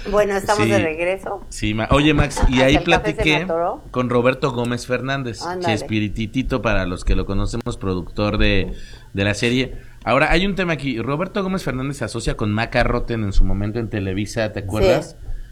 Bueno, estamos Sí. de regreso. Sí, oye, Max, y ahí Hasta el café se me platiqué atoró. con Roberto Gómez Fernández, Ándale. Chespirititito, para los que lo conocemos, productor de la serie. Ahora, hay un tema aquí. Roberto Gómez Fernández se asocia con Maca Rotten en su momento en Televisa, ¿te acuerdas?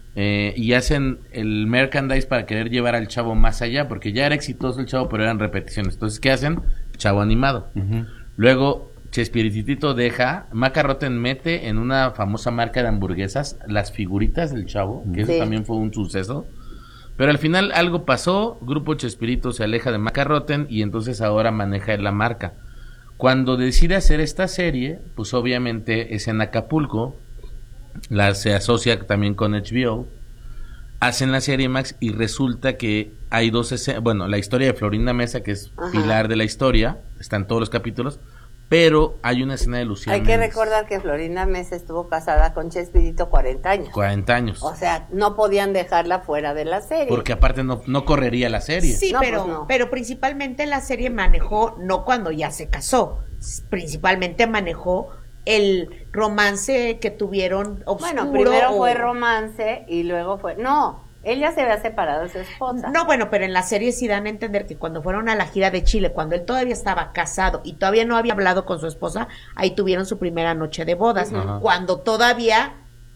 Y hacen el merchandise para querer llevar al Chavo más allá, porque ya era exitoso el Chavo, pero eran repeticiones. Entonces, ¿qué hacen? Chavo animado. Luego, Chespirititito deja, Maca Rotten mete en una famosa marca de hamburguesas las figuritas del Chavo, que eso Sí. también fue un suceso. Pero al final algo pasó, Grupo Chespirito se aleja de Maca Rotten y entonces ahora maneja la marca. Cuando decide hacer esta serie, pues obviamente es en Acapulco, se asocia también con HBO, hacen la serie, Max, y resulta que hay dos escenas, bueno, la historia de Florinda Mesa, que es Ajá. pilar de la historia, está en todos los capítulos, pero hay una escena de Lucía Hay que Méndez. recordar que Florinda Mesa estuvo casada con Chespirito 40 años. 40 años. O sea, no podían dejarla fuera de la serie. Porque aparte no correría la serie. Sí, No, pero, pues no. pero principalmente la serie manejó, no cuando ya se casó, principalmente manejó el romance que tuvieron oscuro. Bueno, primero o- fue romance y luego fue... No, él ya se había separado de su esposa. No, bueno, pero en la serie sí dan a entender que cuando fueron a la gira de Chile, cuando él todavía estaba casado y todavía no había hablado con su esposa, ahí tuvieron su primera noche de bodas, Ajá. cuando todavía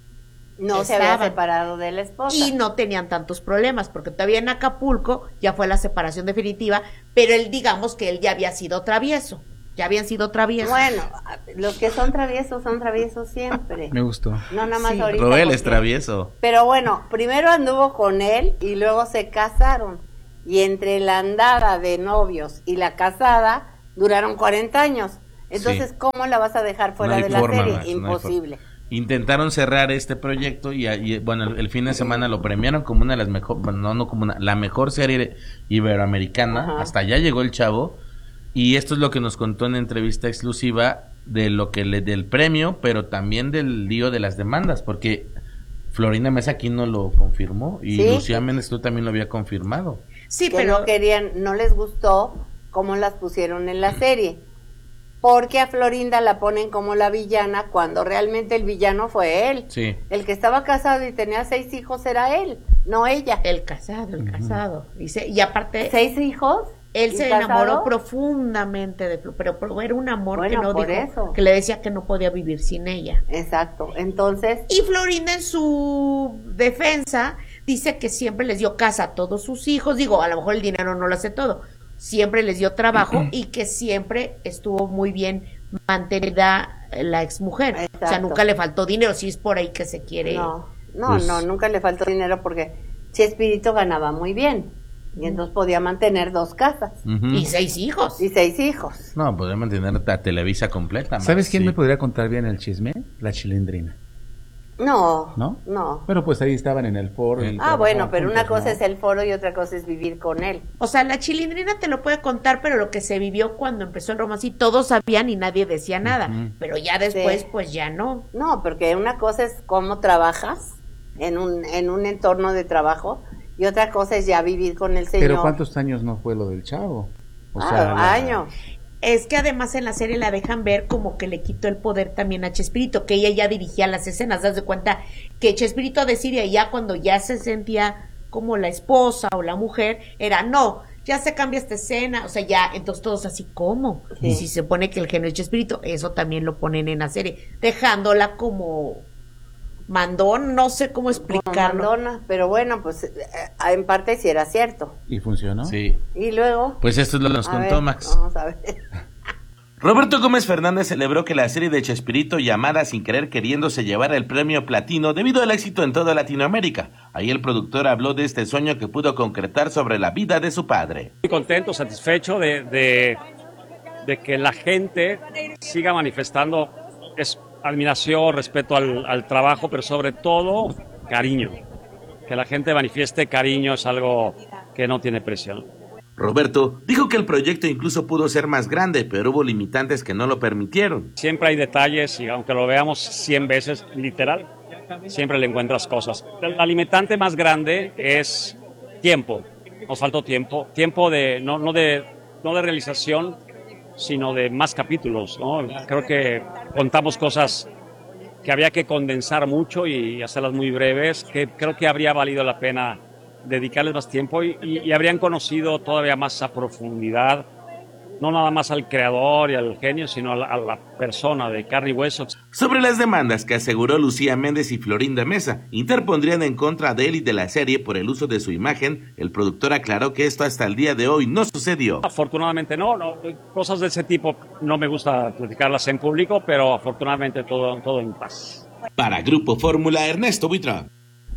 No se había estaban. separado de la esposa. y no tenían tantos problemas, porque todavía en Acapulco ya fue la separación definitiva, pero él, digamos que él ya había sido travieso, ya habían sido traviesos. Bueno, los que son traviesos siempre. Me gustó. No nada más Sí. ahorita. Roel porque- es travieso. Pero bueno, primero anduvo con él y luego se casaron. Y entre la andada de novios y la casada duraron 40 años. Entonces, Sí. ¿cómo la vas a dejar fuera No hay de la forma, serie? Max, no hay Imposible. Intentaron cerrar este proyecto bueno, el fin de semana lo premiaron como una de las mejores, bueno, no como la mejor serie iberoamericana. Ajá. Hasta allá llegó el Chavo. Y esto es lo que nos contó en entrevista exclusiva de lo que del premio, pero también del lío de las demandas, porque Florinda Mesa aquí no lo confirmó y Sí. Lucía Méndez tú también lo había confirmado. Sí, Que pero no querían, no les gustó cómo las pusieron en la serie. Porque a Florinda la ponen como la villana cuando realmente el villano fue él. Sí. El que estaba casado y tenía 6 hijos era él, no ella. el casado, dice, y aparte 6 hijos. él ¿Y se casado? enamoró profundamente de Flo, pero era un amor Bueno, que no por dijo, eso. que le decía que no podía vivir sin ella. Exacto. Entonces, Y Florinda en su defensa dice que siempre les dio casa a todos sus hijos, digo, a lo mejor el dinero no lo hace todo, siempre les dio trabajo y que siempre estuvo muy bien mantenida la exmujer, o sea, Exacto. nunca le faltó dinero, si es por ahí que se quiere. Pues- nunca le faltó dinero porque Chespirito ganaba muy bien. Y entonces podía mantener 2 casas Ujú. Y 6 hijos. y 6 hijos. No, podría mantener la Televisa completa. Max, ¿Sabes quién sí. me podría contar bien el chisme? La Chilindrina, No, ¿no? no. Pero pues ahí estaban en el foro. y Ah, bueno, trabajaban pero una juntos, cosa ¿no? es el foro y otra cosa es vivir con él. O sea, la Chilindrina te lo puede contar, pero lo que se vivió cuando empezó el romance, y todos sabían y nadie decía nada. Ujú. Pero ya después, Sí. pues ya no. No, porque una cosa es cómo trabajas en un entorno de trabajo y otra cosa es ya vivir con el señor. Pero ¿cuántos años no fue lo del Chavo? Años. Es que además en la serie la dejan ver como que le quitó el poder también a Chespirito, que ella ya dirigía las escenas. Das de cuenta que Chespirito decía ya cuando ya se sentía como la esposa o la mujer, era no, ya se cambia esta escena, o sea, ya, entonces todos así como. Sí. Y si se pone que el género es Chespirito, eso también lo ponen en la serie, dejándola como mandón, no sé cómo Como explicarlo. mandona, pero bueno, pues en parte sí era cierto. ¿Y funcionó? Sí. Y luego, Pues esto es lo que nos a contó ver, Max. vamos a ver. Roberto Gómez Fernández celebró que la serie de Chespirito, llamada Sin Querer Queriendo, se llevara el premio platino debido al éxito en toda Latinoamérica. Ahí el productor habló de este sueño que pudo concretar sobre la vida de su padre. Muy contento, satisfecho de que la gente siga manifestando admiración, respeto al trabajo, pero sobre todo cariño. Que la gente manifieste cariño es algo que no tiene precio, ¿no? Roberto dijo que el proyecto incluso pudo ser más grande, pero hubo limitantes que no lo permitieron. Siempre hay detalles y aunque lo veamos 100 veces, literal, siempre le encuentras cosas. La limitante más grande es tiempo. Nos faltó tiempo. Tiempo de no de realización, sino de más capítulos, ¿no? Creo que contamos cosas que había que condensar mucho y hacerlas muy breves, que creo que habría valido la pena dedicarles más tiempo y habrían conocido todavía más a profundidad, no nada más al creador y al genio, sino a la persona de carne y hueso. Sobre las demandas que aseguró Lucía Méndez y Florinda Mesa interpondrían en contra de él y de la serie por el uso de su imagen, el productor aclaró que esto hasta el día de hoy no sucedió. Afortunadamente no, cosas de ese tipo no me gusta platicarlas en público, pero afortunadamente todo en paz. Para Grupo Fórmula, Ernesto Buitrón.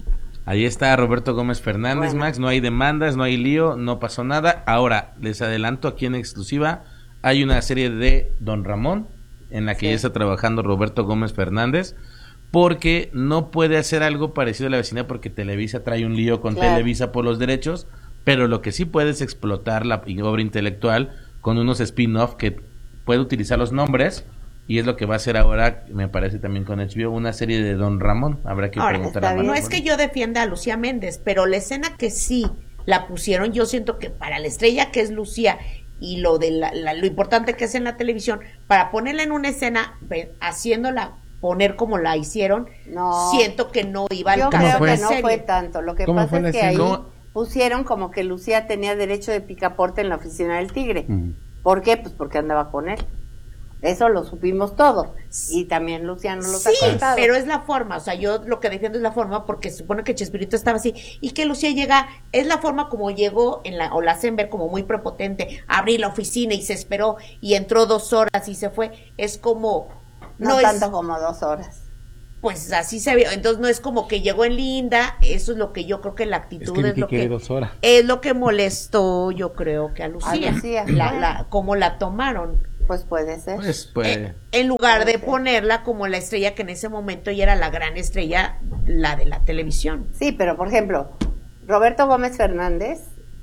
Ahí está Roberto Gómez Fernández, bueno. Max, no hay demandas, no hay lío, no pasó nada. Ahora, les adelanto aquí en exclusiva, hay una serie de Don Ramón, en la que ya está trabajando Roberto Gómez Fernández, porque no puede hacer algo parecido a La Vecindad, porque Televisa trae un lío con Televisa por los derechos, pero lo que sí puede es explotar la obra intelectual con unos spin-off que puede utilizar los nombres. Y es lo que va a hacer ahora, me parece también con HBO, una serie de Don Ramón. Habrá que preguntar a Manuel. No es que yo defienda a Lucía Méndez, pero la escena que sí la pusieron, yo siento que para la estrella que es Lucía y lo de lo importante que es en la televisión, para ponerla en una escena, haciéndola poner como la hicieron, siento que no iba al caso. Yo creo que no fue tanto. Lo que pasa es que ahí pusieron como que Lucía tenía derecho de picaporte en la oficina del Tigre. ¿Por qué? Pues porque andaba con él. Eso lo supimos todos. Y también Luciano los ha contado. Pero es la forma. O sea, yo lo que defiendo es la forma, porque se supone que Chespirito estaba así. Y que Lucía llega, es la forma como llegó, o la hacen ver como muy prepotente. Abrí la oficina y se esperó. Y entró 2 horas y se fue. Es como. No tanto como 2 horas. Pues así se vio. Entonces no es como que llegó en linda. Eso es lo que yo creo que la actitud es lo que. 2 horas. Es lo que molestó, yo creo que a Lucía. Cómo la tomaron. Pues puede ser. En lugar de ponerla como la estrella que en ese momento ya era la gran estrella, la de la televisión. Sí, pero por ejemplo, Roberto Gómez Fernández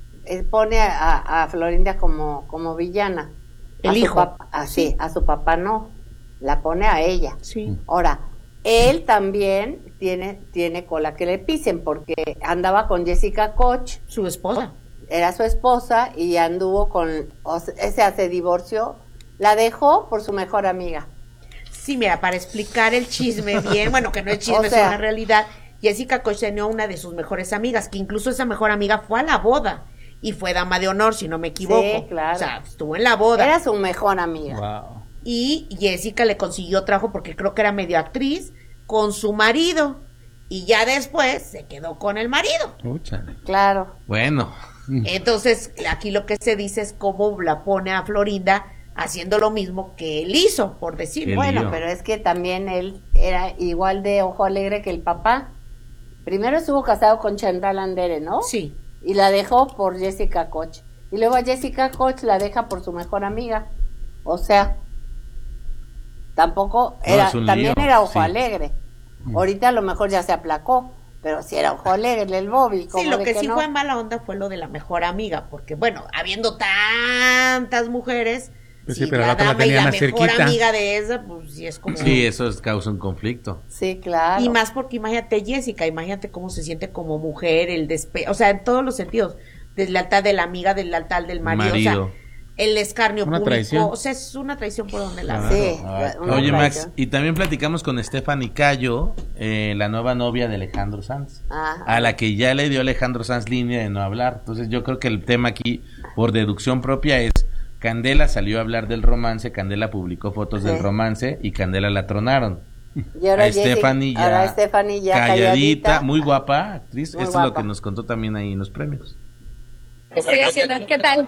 pone a Florinda como villana. El hijo. A su papá no, la pone a ella. Sí. Ahora, él también tiene cola que le pisen, porque andaba con Jessica Koch. Su esposa. Era su esposa y anduvo se divorció. La dejó por su mejor amiga. Sí, mira, para explicar el chisme bien, bueno, que no es chisme, es una realidad. Jessica Koch tenía una de sus mejores amigas, que incluso esa mejor amiga fue a la boda y fue dama de honor, si no me equivoco. Sí, claro. O sea, estuvo en la boda. Era su mejor amiga. Wow. Y Jessica le consiguió trabajo porque creo que era medio actriz con su marido. Y ya después se quedó con el marido. Úchale. Claro. Bueno. Entonces, aquí lo que se dice es cómo la pone a Florinda haciendo lo mismo que él hizo, por decir. Bueno, pero es que también él era igual de ojo alegre que el papá. Primero estuvo casado con Chandra Landere, ¿no? Sí. Y la dejó por Jessica Koch. Y luego a Jessica Koch la deja por su mejor amiga. O sea, tampoco también era ojo alegre. Ahorita a lo mejor ya se aplacó, pero sí era ojo alegre el Bobby. Sí, lo que sí fue en mala onda fue lo de la mejor amiga, porque bueno, habiendo tantas mujeres, pues sí, pero la otra la tenía más cerquita. Mejor amiga de esa, pues sí es como. Sí, eso causa un conflicto. Sí, claro. Y más porque imagínate Jessica, imagínate cómo se siente como mujer, o sea, en todos los sentidos, deslealtad de la amiga, deslealtad del marido. O sea, el escarnio una público, traición. O sea, es una traición por donde la Sí. Oye, Max, y también platicamos con Stephanie Cayo, la nueva novia de Alejandro Sanz, a la que ya le dio Alejandro Sanz línea de no hablar. Entonces yo creo que el tema aquí, por deducción propia, es Candela salió a hablar del romance, Candela publicó fotos del romance y Candela la tronaron. Y ahora Stephanie ya calladita, muy guapa actriz. Muy Esto guapa. es lo que nos contó también ahí en los premios. ¿Qué estoy haciendo? ¿Qué tal?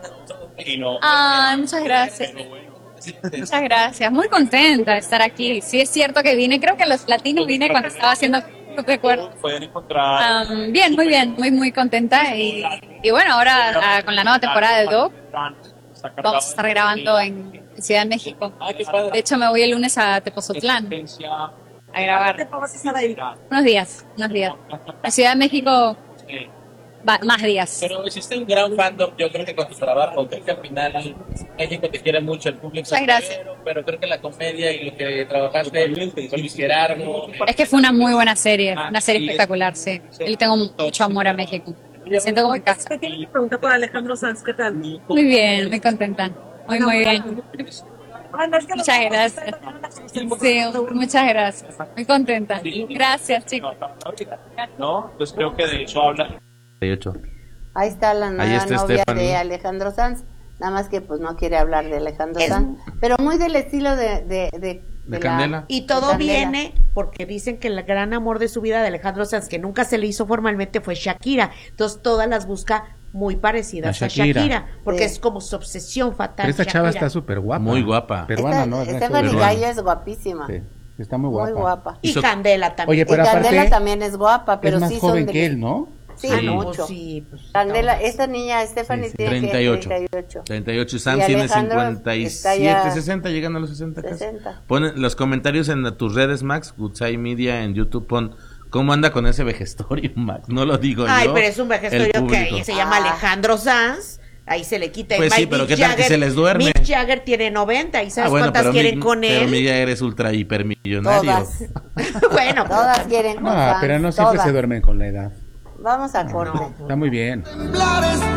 Muchas gracias. Muchas gracias. Muy contenta de estar aquí. Sí, es cierto que vine, creo que a los latinos vine cuando estaba haciendo, no recuerdo. Bien, muy bien, muy contenta. Y bueno, ahora con la nueva temporada de Dog, vamos a estar grabando en Ciudad de México. De hecho, me voy el lunes a Tepozotlán a grabar. Unos días. En Ciudad de México, más días. Pero existe un gran fandom, yo creo que con tu trabajo, creo que al final México te quiere mucho, el público. Muchas gracias. Pero creo que la comedia y lo que trabajaste con Luis Gerardo. Es que fue una muy buena serie, una serie espectacular, sí. Yo le tengo mucho amor a México. Me siento como en casa. Pregunta por Alejandro Sanz, ¿qué tal? Muy bien, muy contenta. Muy bien. Muchas gracias. Sí, muchas gracias. Muy contenta. Gracias, chicos. No, pues creo que de hecho habla. Ahí está la nueva novia de Alejandro Sanz. Nada más que pues no quiere hablar de Alejandro Sanz, pero muy del estilo de Candela. Y todo viene porque dicen que el gran amor de su vida de Alejandro Sanz, que nunca se le hizo formalmente, fue Shakira. Entonces todas las busca muy parecidas a Shakira, porque es como su obsesión fatal. Pero esta chava está súper guapa. Muy guapa. Peruana, ¿no? Stephanie Gallo es guapísima. Sí, está muy guapa. Muy guapa. Y Candela también. Oye, pero y Candela aparte, también es guapa, pero es más sí joven son que él, ¿no? Sí, Sí. mucho. Pues Candela, esta niña Stephanie tiene 38. 38. Y Sam Y tiene Alejandro 57, ya 60, llegando a los 60 casi. 60. Pon los comentarios en tus redes, Max, Goodside Media, en YouTube, pon cómo anda con ese vejestorio, Max. No lo digo yo. Ay, pero es un vejestorio que se llama Alejandro Sanz. Ahí se le quita. Pues sí, pero ¿qué tal que se les duerme? Mick Jagger tiene 90 y ¿sabes cuántas quieren con él? Pero Mick Jagger es ultra hipermillonario. Todas. Bueno, Todas quieren con fans, pero no siempre todas. se duermen con la edad. Vamos a corte. Está muy bien.